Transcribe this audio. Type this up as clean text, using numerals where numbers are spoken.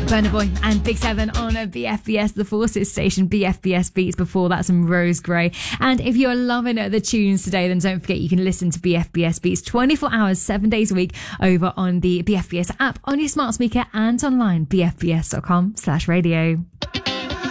Burna Boy and Big Seven on a BFBS The Forces station. BFBS Beats. Before that, some Rose Gray. And if you're loving the tunes today, then don't forget you can listen to BFBS Beats 24 hours, 7 days a week over on the BFBS app, on your smart speaker and online, bfbs.com/radio.